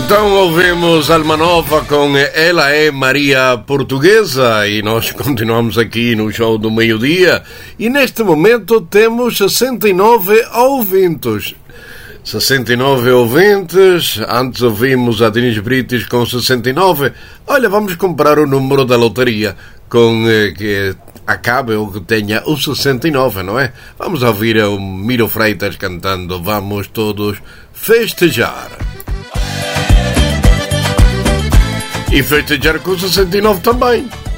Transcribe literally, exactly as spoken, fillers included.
Então ouvimos Alma Nova com Ela é Maria Portuguesa e nós continuamos aqui no show do meio-dia e neste momento temos sessenta e nove ouvintes. sessenta e nove ouvintes, antes ouvimos a Denise Brites com sessenta e nove. Olha, vamos comprar o número da lotaria com eh, que acabe ou que tenha o sessenta e nove, não é? Vamos ouvir o Miro Freitas cantando Vamos Todos Festejar. E festejar com sessenta e nove também.